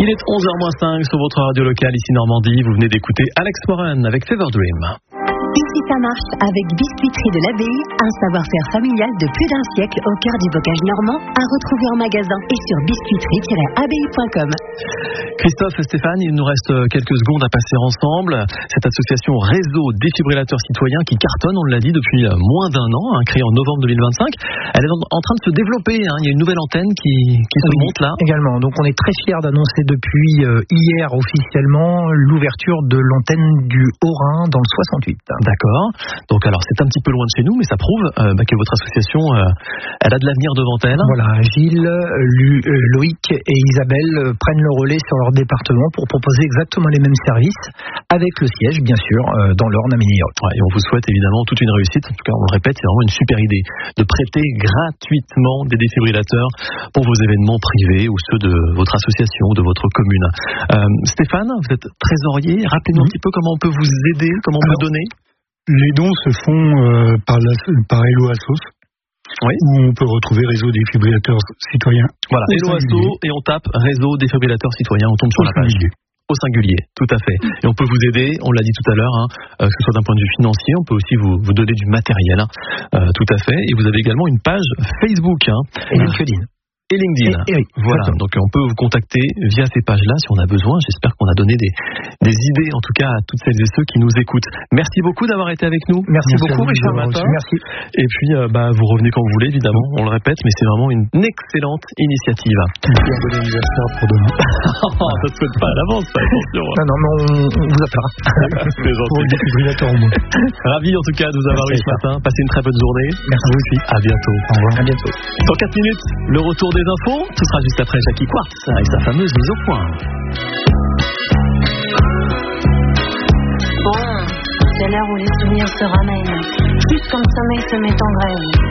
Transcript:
Il est 11h-05 sur votre radio locale ici Normandie. Vous venez d'écouter Alex Moran avec Fever Dream. Ici ça marche avec Biscuiterie de l'Abbaye, un savoir-faire familial de plus d'un siècle au cœur du bocage normand, à retrouver en magasin et sur biscuiterie-abbaye.com. Christophe, Stéphane, il nous reste quelques secondes à passer ensemble. Cette association Réseau Défibrillateurs Citoyens qui cartonne, on l'a dit, depuis moins d'un an, créée en novembre 2025. Elle est en train de se développer, il y a une nouvelle antenne qui se monte là. Également, donc on est très fiers d'annoncer depuis hier officiellement l'ouverture de l'antenne du Haut-Rhin dans le 68. D'accord. Donc alors c'est un petit peu loin de chez nous, mais ça prouve que votre association, elle a de l'avenir devant elle. Voilà, Gilles, Loïc et Isabelle prennent le relais sur leur département pour proposer exactement les mêmes services, avec le siège bien sûr dans l'Orne à Miniroc. Ouais, et on vous souhaite évidemment toute une réussite. En tout cas, on le répète, c'est vraiment une super idée de prêter gratuitement des défibrillateurs pour vos événements privés ou ceux de votre association ou de votre commune. Stéphane, vous êtes trésorier. Rappelez-nous un petit peu comment on peut vous aider, comment on peut donner. Les dons se font par Hello Assos, oui, où on peut retrouver Réseau Défibrillateurs Citoyens. Voilà, Hello Assos, et on tape Réseau Défibrillateurs Citoyens, on tombe sur la page. Au singulier, tout à fait. Et on peut vous aider, on l'a dit tout à l'heure, que ce soit d'un point de vue financier, on peut aussi vous donner du matériel, tout à fait. Et vous avez également une page Facebook. Et LinkedIn. Et LinkedIn. Et voilà, donc on peut vous contacter via ces pages-là si on a besoin. J'espère qu'on a donné des idées, en tout cas, à toutes celles et ceux qui nous écoutent. Merci beaucoup d'avoir été avec nous. Merci beaucoup, Richard. Merci. Et puis, vous revenez quand vous voulez, évidemment, on le répète, mais c'est vraiment une excellente initiative. Un bon anniversaire pour demain. Ça se souhaite pas à l'avance, ça, attention. Non, mais on vous appellera. C'est gentil. Pour le défibrillateur au moins. Ravi, en tout cas, de vous avoir eu ce matin. Passez une très bonne journée. Merci vous aussi. À bientôt. Au revoir. À bientôt. Dans 4 minutes, le retour des infos. Ce sera juste après Jackie Quartz avec sa fameuse mise au point. Bon, c'est l'heure où les souvenirs se ramènent. Juste comme sommeil se met en grève.